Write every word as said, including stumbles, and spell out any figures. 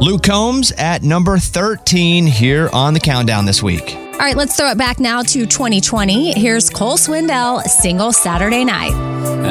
Luke Combs at number thirteen here on the countdown this week. All right, let's throw it back now to twenty twenty. Here's Cole Swindell, Single Saturday Night.